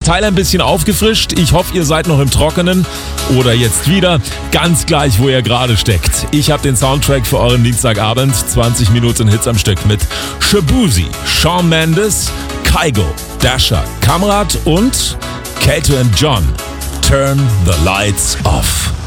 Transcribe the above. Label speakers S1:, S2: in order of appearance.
S1: Teil ein bisschen aufgefrischt. Ich hoffe, ihr seid noch im Trockenen oder jetzt wieder. Ganz gleich, wo ihr gerade steckt. Ich habe den Soundtrack für euren Dienstagabend. 20 Minuten Hits am Stück mit Shaboozey, Shawn Mendes, Kygo, Dasha, Kamrat und Kato and John. Turn the Lights Off.